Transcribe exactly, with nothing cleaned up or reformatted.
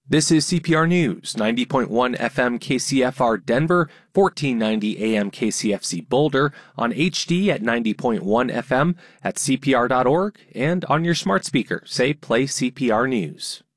This is C P R News, ninety point one F M K C F R Denver, fourteen ninety A M K C F C Boulder, on H D at ninety point one F M, at C P R dot org, and on your smart speaker. Say, play C P R News.